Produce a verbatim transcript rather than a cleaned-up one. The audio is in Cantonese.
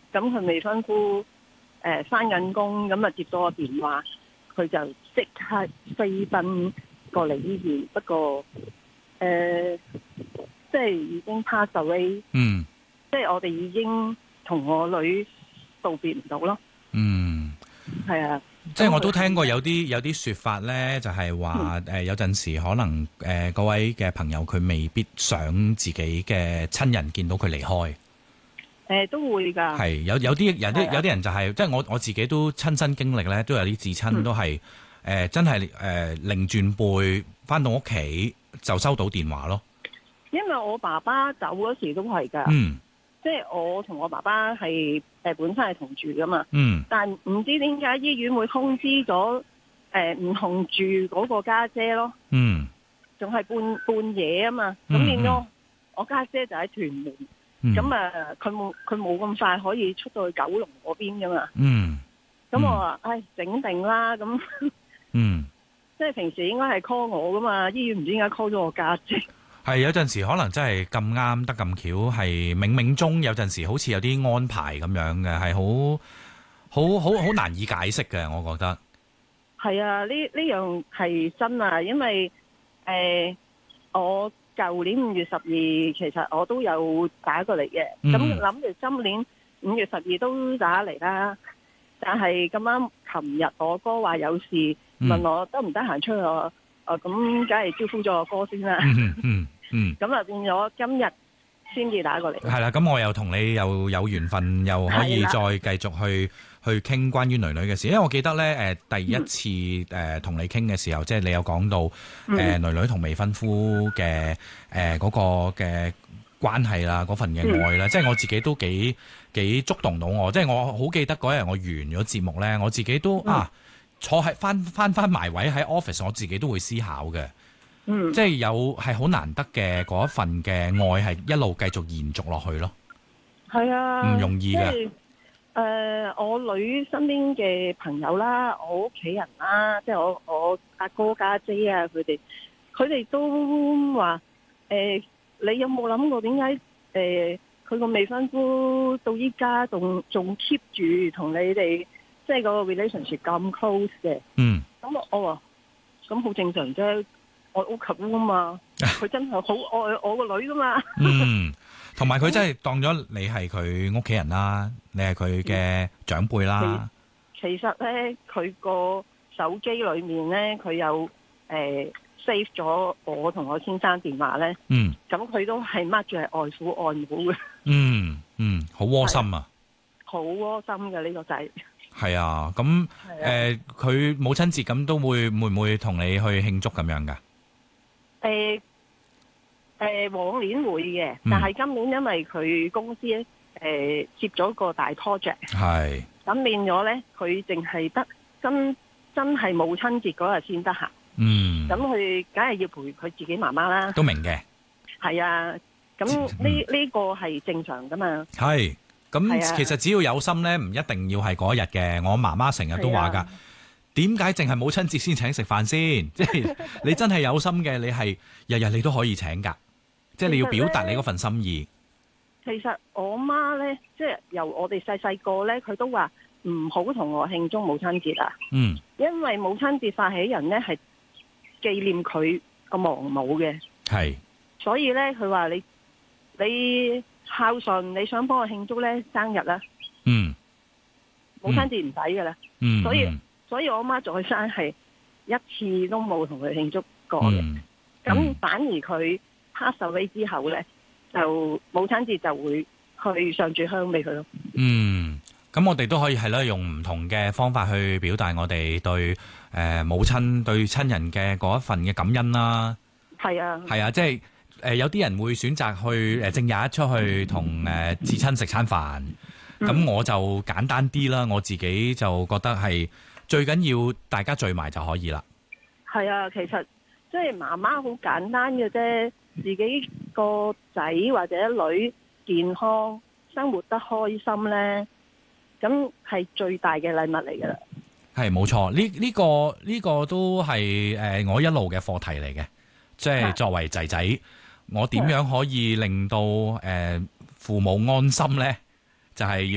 咁佢未婚夫誒返緊工，咁啊接到個電話，佢就即刻飛奔過嚟醫院。不過誒、呃，即係已經 pass away， 嗯， 即係我哋已經同我女道別唔到咯。 嗯， 係啊。 即係我都聽過有啲有啲説法咧，就係話誒有陣時可能誒嗰、呃、位嘅朋友佢未必想自己嘅親人見到佢離開。誒、 呃、都會㗎。係有有啲有啲有啲人就係、是、即係我我自己都親身經歷咧，都有啲至親都係誒、嗯呃、真係誒擰轉背返到屋企就收到電話咯。 因為我爸爸走嗰時都係㗎。 嗯。 即係我同我爸爸係誒、呃、本身係同住噶嘛， 嗯， 但唔知點解醫院會通知咗誒唔同住嗰個家姐咯， 嗯， 仲係半半夜啊嘛，咁、 嗯、 變咗我家姐，姐就喺屯門，咁啊佢冇佢冇咁快可以出到去九龍嗰邊噶嘛， 嗯， 咁我話唉整定啦，咁嗯， 即係平時應該係 call 我噶嘛，醫院唔知點解 call 咗我家姐，姐。 係有陣時可能真係咁啱得咁巧，係冥冥中有陣時好似有啲安排咁樣嘅，係好好好好難以解釋嘅，我覺得。係啊，呢呢樣係真啊，因為誒、呃、我舊年五月十二其實我都有打過嚟嘅，咁諗住今年五月十二都打嚟啦，但係咁啱琴日我哥話有事，嗯、問我得唔得閒出去，我咁梗係招呼咗我哥先啦。 嗯嗯嗯， 咁啊變咗今日先至打過嚟。係啦，咁我又同你又有緣分，又可以再繼續去去傾關於女女嘅事。因為我記得咧，誒、呃、第一次誒同、呃、你傾嘅時候，即係你有講到誒、呃、女女同未婚夫嘅誒嗰個嘅關係啦，嗰份嘅愛啦，即係我自己都幾幾觸動到我。即係我好記得嗰日我完咗節目咧，我自己都、嗯、啊坐喺翻翻翻埋位喺 office， 我自己都會思考嘅。嗯，即係有係好難得嘅嗰一份嘅愛，係一路繼續延續落去咯。係啊，唔容易嘅。誒、 呃，我女身邊嘅朋友啦，我屋企人啦，即係我我阿哥家姐啊，佢哋佢哋都話誒、呃，你有冇諗過點解誒佢個未婚夫到依家仲仲 keep 住同你哋即係個 relationship 咁 close 嘅？嗯，咁我我話咁好正常啫。我屋企啊嘛，佢真係好愛我個女噶嘛。 嗯，同埋佢真係當咗你係佢屋企人啦，你係佢嘅長輩啦。 其實咧，佢個手機裏面咧，佢有誒 save 咗我同我先生電話咧。嗯，咁佢都係 mark 住係外父外母嘅。 嗯嗯，好窩心啊！ 好窩心嘅呢個仔。 係啊，咁誒，佢、呃、母親節咁都會會唔會同你去慶祝咁樣噶？ 誒、呃、誒、呃，往年會嘅，但係今年因為佢公司咧誒、呃、接咗個大 project，係咁變咗咧，佢淨係得真真係母親節嗰日先得閒。嗯，咁佢梗係要陪佢自己媽媽啦。都明嘅。係啊，咁呢呢個係正常噶嘛。係，咁其實只要有心咧，唔一定要係嗰日嘅。我媽媽成日都話噶。點解淨係母親節先請食飯先？即係你真係有心嘅，你係日日你都可以請噶。即係你要表達你嗰份心意。其實我媽咧，即係由我哋細細個咧，佢都話唔好同我慶祝母親節啊。嗯。因為母親節發起人咧係紀念佢個亡母嘅。係。所以咧，佢話你你孝順，你想幫我慶祝咧生日啦。嗯。母親節唔使噶啦。嗯。所以。所以我媽再生係一次都冇同佢慶祝過嘅，咁、嗯嗯、反而佢 pass away 之後咧，就母親節就會去上柱香俾佢咯。嗯，咁我哋都可以係啦，用唔同嘅方法去表達我哋對誒、呃、母親對親人嘅嗰一份嘅感恩啦。係啊，係啊，即係誒有啲人會選擇去誒正日出去同誒至親食餐飯，咁、嗯、我就簡單啲啦，我自己就覺得係。最緊要大家聚埋就可以啦。係啊，其實即係媽媽好簡單嘅啫，自己個仔或者女健康生活得開心咧，咁係最大嘅禮物嚟噶啦。係冇錯，呢呢個呢個都係誒我一路嘅課題嚟嘅，即係作為仔仔，我點樣可以令到誒父母安心咧？就係